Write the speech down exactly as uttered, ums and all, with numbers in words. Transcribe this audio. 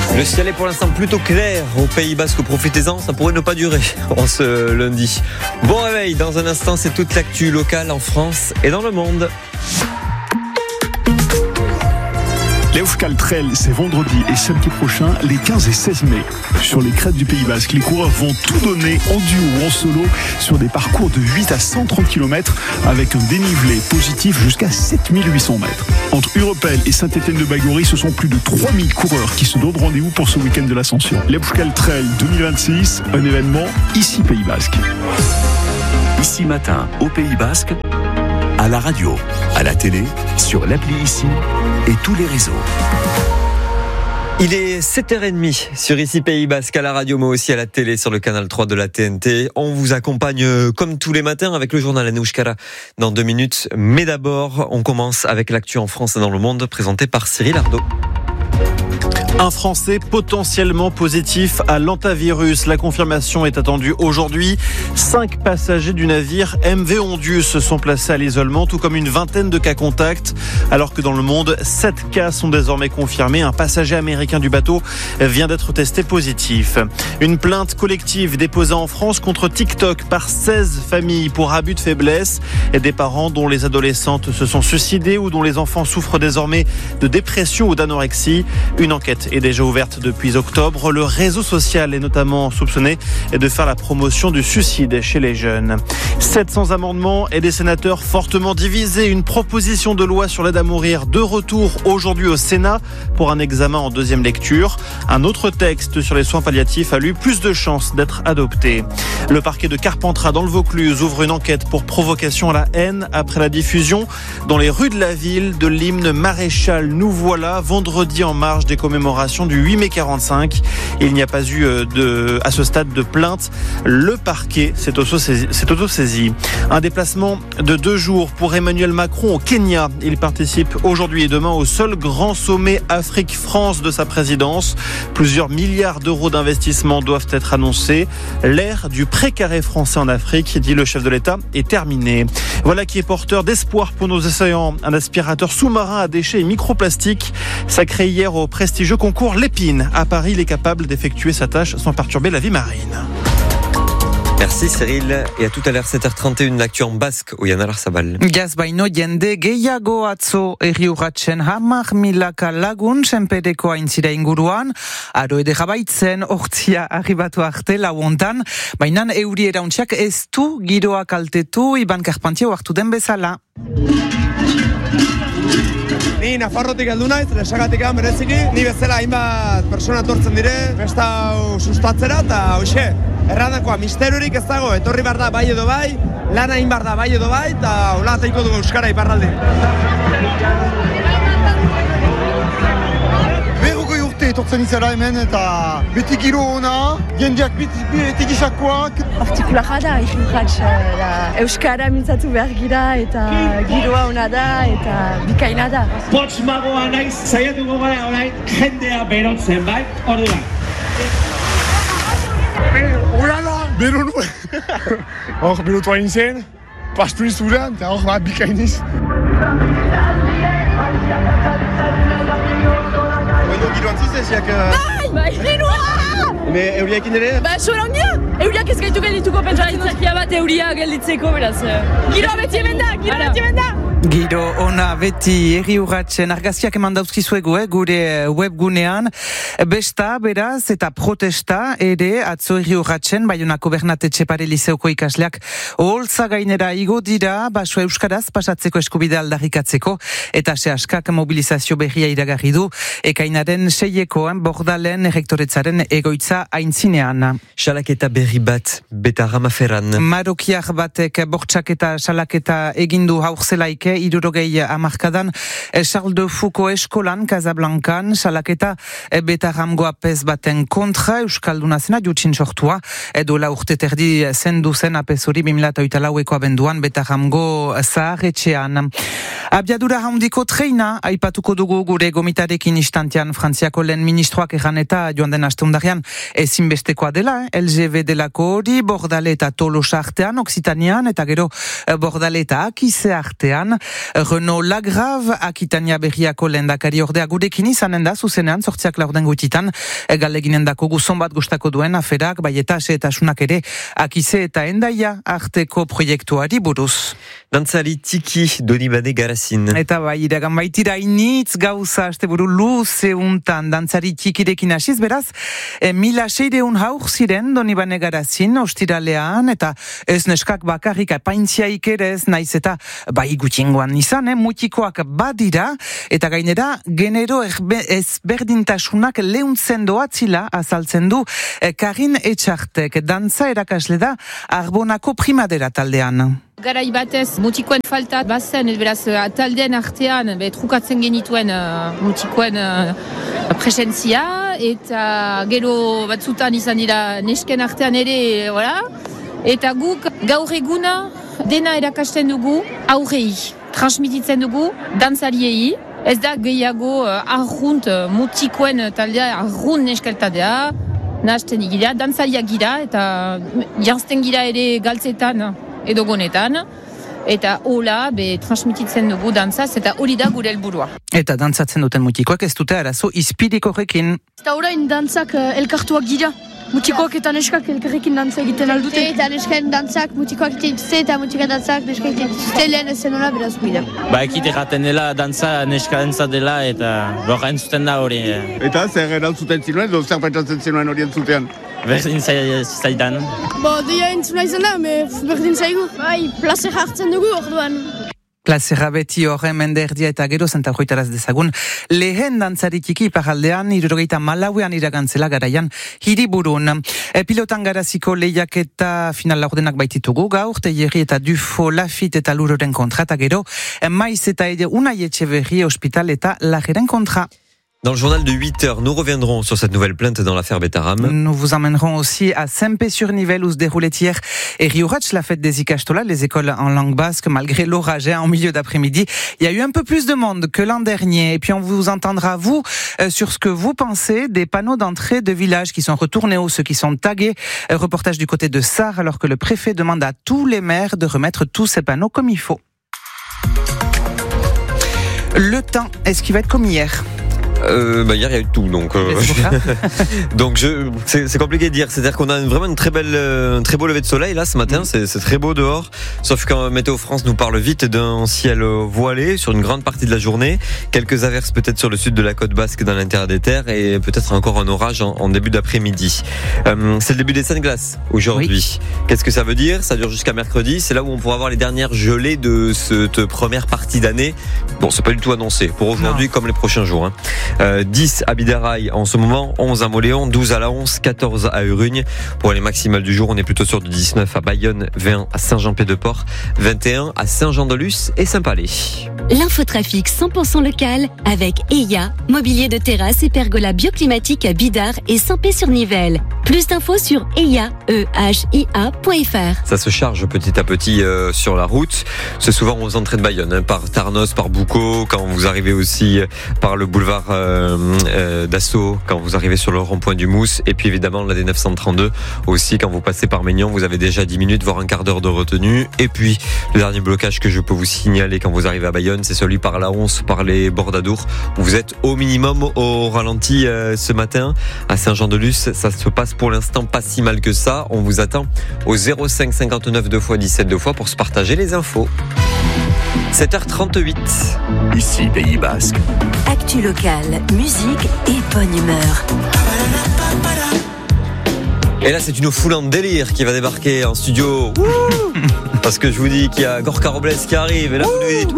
Le ciel est pour l'instant plutôt clair au Pays Basque, profitez-en, ça pourrait ne pas durer en ce lundi. Bon réveil, dans un instant c'est toute l'actu locale en France et dans le monde. L'Euskal Trail, c'est vendredi et samedi prochain, les quinze et seize mai. Sur les crêtes du Pays Basque, les coureurs vont tout donner en duo ou en solo sur des parcours de huit à cent trente kilomètres avec un dénivelé positif jusqu'à sept mille huit cents mètres. Entre Urepel et Saint-Étienne-de-Bagory, ce sont plus de trois mille coureurs qui se donnent rendez-vous pour ce week-end de l'Ascension. L'Euskal Trail deux mille vingt-six, un événement ici Pays Basque. Ici matin au Pays Basque, à la radio, à la télé, sur l'appli Ici et tous les réseaux. Il est sept heures trente sur Ici Pays Basque à la radio, mais aussi à la télé sur le canal trois de la T N T. On vous accompagne comme tous les matins avec le journal Anouchkara dans deux minutes. Mais d'abord, on commence avec l'actu en France et dans le monde présenté par Cyril Ardo. Un Français potentiellement positif à l'hantavirus. La confirmation est attendue aujourd'hui. Cinq passagers du navire M V Ondius sont placés à l'isolement, tout comme une vingtaine de cas contacts. Alors que dans le monde, sept cas sont désormais confirmés. Un passager américain du bateau vient d'être testé positif. Une plainte collective déposée en France contre TikTok par seize familles pour abus de faiblesse. Et des parents dont les adolescentes se sont suicidées ou dont les enfants souffrent désormais de dépression ou d'anorexie. Une enquête est déjà ouverte depuis octobre. Le réseau social est notamment soupçonné de faire la promotion du suicide chez les jeunes. sept cents amendements et des sénateurs fortement divisés. Une proposition de loi sur l'aide à mourir de retour aujourd'hui au Sénat pour un examen en deuxième lecture. Un autre texte sur les soins palliatifs a eu plus de chances d'être adopté. Le parquet de Carpentras dans le Vaucluse ouvre une enquête pour provocation à la haine après la diffusion dans les rues de la ville de l'hymne Maréchal Nous voilà vendredi en marge des commémorations du huit mai quarante-cinq. Il n'y a pas eu de, à ce stade de plainte. Le parquet s'est auto-saisi. Un déplacement de deux jours pour Emmanuel Macron au Kenya. Il participe aujourd'hui et demain au seul grand sommet Afrique-France de sa présidence. Plusieurs milliards d'euros d'investissement doivent être annoncés. L'ère du précaré français en Afrique, dit le chef de l'État, est terminée. Voilà qui est porteur d'espoir pour nos océans. Un aspirateur sous-marin à déchets et microplastiques sacré hier au prestigieux concours Lépine. À Paris, il est capable d'effectuer sa tâche sans perturber la vie marine. Merci Cyril, et à tout à l'heure sept heures trente et une, l'actu en basque, Oyana Larzabal. Gaz baino jende gehiago atzo erriuratzen hamar milaka lagun senpedeko aintzira inguruan, aro edera baitzen hortzia arribatu arte lauontan, baina euri erauntziak ez du giroa kaltetu, Iban Karpantia hartu den bezala. Ni Nafarrotik heldu naiz, lesagatik bereziki, ni bezala hainbat persona etortzen dire, festa hau sustatzera, eta hoxe, erradakoa misterurik ez dago, etorri behar da bai edo bai, lana egin behar da bai edo bai, eta hola ataiko dugu euskara iparralde. Berrogoi urte etortzen izela hemen, eta beti giro ona, jendeak beti gisakoak. Partikularra da, ikirratx, euskara mintzatu behar gira, eta giroa ona da, eta bikaina da. Pots magoa naiz, zaiatuko gara orain jendea berotzen, bai? Ordu da. Hora da, bero nuen. Hor, berotu hain zen, pastu izurean, eta hor bat bikainiz. Baina giroan zizeziak... Bai, bai, giroa! Eme euriakin ere? Ba, soran gira! Euriak ez gaitu geldituko pentsa itzakia bat euria gelditzeko, beraz. Giroa beti hemen da, giroa beti hemen da! Giro ona beti erriuratzen argazkiak eman dauzkizuegu, eh, gure webgunean. Besta, beraz, eta protesta ere atzo erriuratzen, Baionako Bernatetxe Pare Lizeoko ikasleak oholtza gainera igo dira, baso euskaraz pasatzeko eskubide aldarrikatzeko, eta sehaskak mobilizazio berria iragarri du, ekainaren seiekoan bordalen errektoretzaren egoitza aintzinean. Salaketa berri bat, beta ramaferan. Marokiar batek bortxaketa salaketa egindu haurzelaike irurogei amarkadan Charles de Foucault eskolan Casablancan salaketa betaramgoa pez baten kontra euskalduna zena jutsin sortua edo la urte terdi zendu zen apez hori bimila eta oita laueko abenduan betaramgo zaharretxean. Abiadura handiko treina aipatuko dugu gure gomitarekin instantean. Frantziako lehen ministroak erran eta joan den asteundarian ezinbestekoa dela, L G B delako hori, Bordale eta Tolosa artean, Oksitanean, eta gero Bordale eta Akize artean. Renaud Lagrave, Akitania Berriako lehendakari ordea gurekin izanen da, zuzenean, sortziak laurden goititan, galeginen dako guzon bat gustako duen aferak, bai eta asetasunak ere, akize eta endaia arteko proiektuari buruz. Dantzari tiki Donibane Garazin. Eta bai, iragan baitira initz gauza, este buru luze untan, dantzari tikirekin hasiz, beraz, e, mila seireun haur ziren Donibane Garazin, ostiralean, eta ez neskak bakarrik apaintziaik ere ez naiz eta bai gutxingoan izan, eh? Mutikoak badira, eta gainera genero ezberdintasunak leuntzen doatzila azaltzen du eh, Karin Etxartek, dantza erakasle da Arbonako Primadera taldean. Garai batez, mutikoen falta bazen, beraz, taldeen artean, be, trukatzen genituen uh, mutikoen uh, presentzia, eta gero batzutan izan dira nesken artean ere, voilà. Eta guk gaur eguna dena erakasten dugu aurrei, transmititzen dugu dantzariei, ez da gehiago uh, arrunt uh, mutikoen taldea, arrunt neskeltadea, nahazten gira, dantzariak gira, eta jantzten gira ere galtzetan, edo gonetan, eta hola, be, transmititzen dugu dantzaz, eta hori da gure helburua. Eta dantzatzen duten mutikoak ez dute arazo izpirikorekin. Eta orain dantzak uh, elkartuak dira. Mutikoak eta neskak elkarrekin dantza egiten aldute. Eta nesken dantzak mutikoak egiten dituzte, eta mutikoak dantzak neskak egiten dituzte, lehen ezen hona beraz guida. Ba, ekit erraten dela, dantza neska dantza dela, eta borra entzuten da hori. Eta zer erantzuten zinuen, edo zer pentsatzen zinuen hori entzutean? Berdin zaidan. Bo, deia entzuna izan da, me berdin zaigu. Bai, plazer hartzen dugu orduan. Plazera beti horre menderdia eta gero zenta joitaraz dezagun. Lehen dantzari txiki iparaldean, irurogeita malauean iragantzela garaian hiriburun. E, pilotan garaziko lehiak eta final laurdenak baititugu gaur, Teierri eta Dufo, Lafit eta Luroren kontra, eta gero, Maiz eta ere Unai Etxeberri Hospital eta Lajeren kontra. Dans le journal de huit heures, nous reviendrons sur cette nouvelle plainte dans l'affaire Betaram. Nous vous emmènerons aussi à Saint-Pé-sur-Nivelle où se déroulait hier et Riurach, la fête des Ikastola, les écoles en langue basque, malgré l'orage en milieu d'après-midi. Il y a eu un peu plus de monde que l'an dernier. Et puis on vous entendra, vous, euh, sur ce que vous pensez des panneaux d'entrée de village qui sont retournés ou ceux qui sont tagués. Euh, reportage du côté de Sarre, alors que le préfet demande à tous les maires de remettre tous ces panneaux comme il faut. Le temps, est-ce qu'il va être comme hier ? Euh, bah hier il y a eu tout, donc euh, donc je c'est, c'est compliqué de dire. C'est-à-dire qu'on a vraiment une très belle, un très beau lever de soleil là ce matin. Mmh. C'est, c'est très beau dehors. Sauf quand Météo France nous parle vite d'un ciel voilé sur une grande partie de la journée. Quelques averses peut-être sur le sud de la côte basque dans l'intérieur des terres et peut-être encore un orage en, en début d'après-midi. Euh, c'est le début des scènes glaces aujourd'hui. Oui. Qu'est-ce que ça veut dire ? Ça dure jusqu'à mercredi. C'est là où on pourra voir les dernières gelées de cette première partie d'année. Bon, c'est pas du tout annoncé pour aujourd'hui non. Comme les prochains jours. Hein. Euh, dix à Bidaraï en ce moment, onze à Moléon, douze à La Once, quatorze à Urugne. Pour les maximales du jour, on est plutôt sur du dix-neuf à Bayonne, vingt à Saint-Jean-Pied-de-Port, vingt et un à Saint-Jean-de-Luz et Saint-Palais. L'infotrafic cent pour cent local avec E I A, mobilier de terrasse et pergola bioclimatique à Bidart et Saint-Pé-sur-Nivelle. Plus d'infos sur E I A, E H I A point F R. Ça se charge petit à petit euh, sur la route. C'est souvent aux entrées de Bayonne, hein, par Tarnos, par Boucau, quand vous arrivez aussi par le boulevard euh, euh, d'Assaut, quand vous arrivez sur le rond-point du Mousse, et puis évidemment la D neuf cent trente-deux aussi, quand vous passez par Maignan, vous avez déjà dix minutes, voire un quart d'heure de retenue. Et puis le dernier blocage que je peux vous signaler quand vous arrivez à Bayonne, c'est celui par la Once, par les Bordadours, où vous êtes au minimum au ralenti euh, ce matin. À Saint-Jean-de-Luz, ça se passe pour l'instant pas si mal que ça. On vous attend au zéro cinq cinquante-neuf deux fois dix-sept deux fois pour se partager les infos. sept heures trente-huit. Ici, Pays Basque. Actu locale, musique et bonne humeur. Et là, c'est une foule en délire qui va débarquer en studio. Parce que je vous dis qu'il y a Gorka Robles qui arrive. Et là, vous nous dites